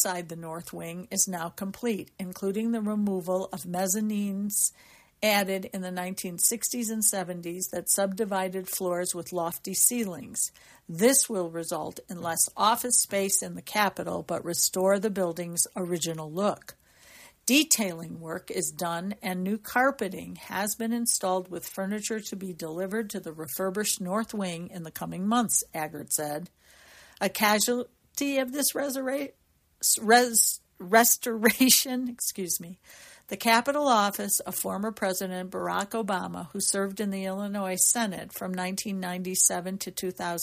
inside the north wing is now complete, including the removal of mezzanines added in the 1960s and 70s that subdivided floors with lofty ceilings. This will result in less office space in the Capitol, but restore the building's original look. Detailing work is done and new carpeting has been installed with furniture to be delivered to the refurbished north wing in the coming months, Aggert said. A casualty of this restoration, the Capitol office of former President Barack Obama, who served in the Illinois Senate from 1997 to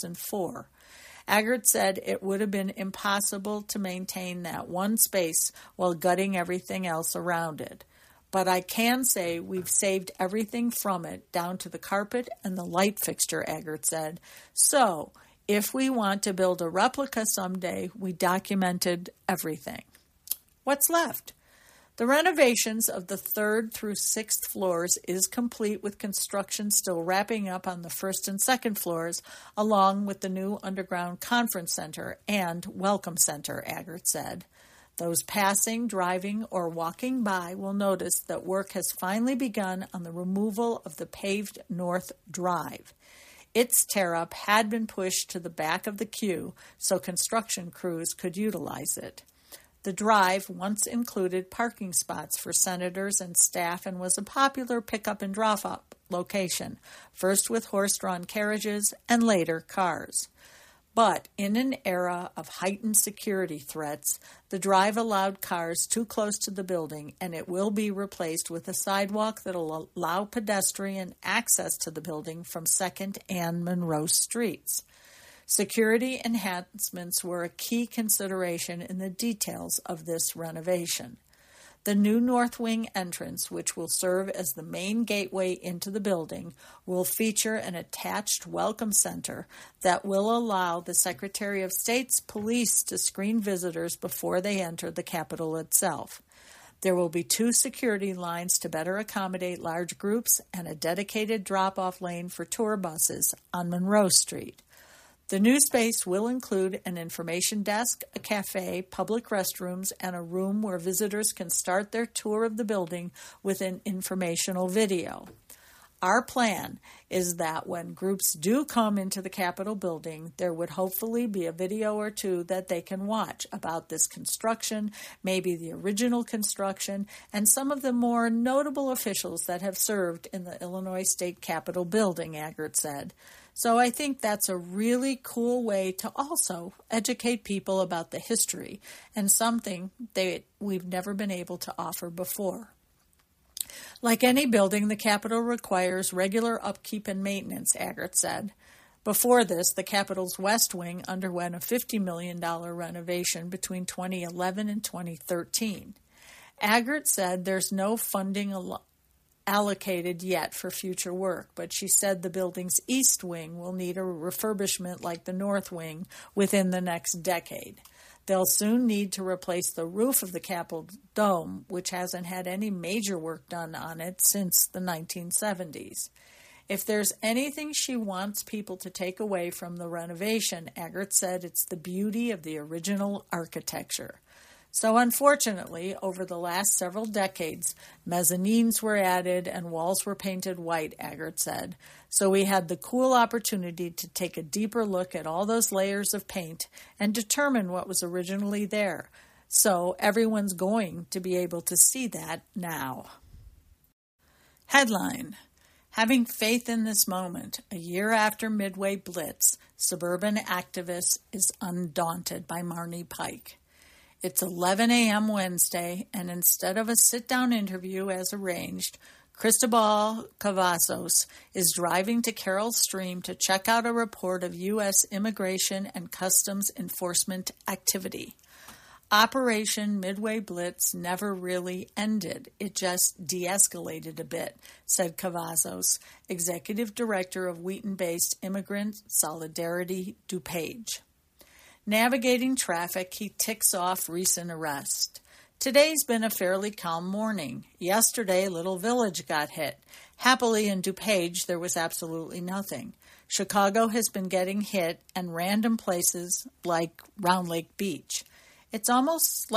2004. Aggert said it would have been impossible to maintain that one space while gutting everything else around it. But I can say we've saved everything from it, down to the carpet and the light fixture, Aggert said. So, if we want to build a replica someday, we documented everything. What's left? The renovations of the 3rd through 6th floors is complete, with construction still wrapping up on the 1st and 2nd floors, along with the new underground conference center and welcome center, Aggert said. Those passing, driving, or walking by will notice that work has finally begun on the removal of the paved North Drive. Its tear-up had been pushed to the back of the queue so construction crews could utilize it. The drive once included parking spots for senators and staff and was a popular pick-up and drop-off location, first with horse-drawn carriages and later cars. But in an era of heightened security threats, the drive allowed cars too close to the building, and it will be replaced with a sidewalk that will allow pedestrian access to the building from 2nd and Monroe Streets. Security enhancements were a key consideration in the details of this renovation. The new North Wing entrance, which will serve as the main gateway into the building, will feature an attached welcome center that will allow the Secretary of State's police to screen visitors before they enter the Capitol itself. There will be 2 security lines to better accommodate large groups and a dedicated drop-off lane for tour buses on Monroe Street. The new space will include an information desk, a cafe, public restrooms, and a room where visitors can start their tour of the building with an informational video. Our plan is that when groups do come into the Capitol building, there would hopefully be a video or 2 that they can watch about this construction, maybe the original construction, and some of the more notable officials that have served in the Illinois State Capitol building, Aggert said. So I think that's a really cool way to also educate people about the history and something that we've never been able to offer before. Like any building, the Capitol requires regular upkeep and maintenance, Aggert said. Before this, the Capitol's West Wing underwent a $50 million renovation between 2011 and 2013. Aggert said there's no funding allocated yet for future work, but she said the building's East Wing will need a refurbishment like the North Wing within the next decade. They'll soon need to replace the roof of the Capitol Dome, which hasn't had any major work done on it since the 1970s. If there's anything she wants people to take away from the renovation, Aggert said it's the beauty of the original architecture. So unfortunately, over the last several decades, mezzanines were added and walls were painted white, Aggert said. So we had the cool opportunity to take a deeper look at all those layers of paint and determine what was originally there. So everyone's going to be able to see that now. Headline: Having faith in this moment, a year after Midway Blitz, suburban activist is undaunted, by Marnie Pike. It's 11 a.m. Wednesday, and instead of a sit-down interview as arranged, Cristobal Cavazos is driving to Carroll Stream to check out a report of U.S. Immigration and Customs Enforcement activity. Operation Midway Blitz never really ended. It just de-escalated a bit, said Cavazos, executive director of Wheaton-based Immigrant Solidarity DuPage. Navigating traffic, he ticks off recent arrests. Today's been a fairly calm morning. Yesterday, Little Village got hit. Happily, in DuPage, there was absolutely nothing. Chicago has been getting hit, and random places like Round Lake Beach. It's almost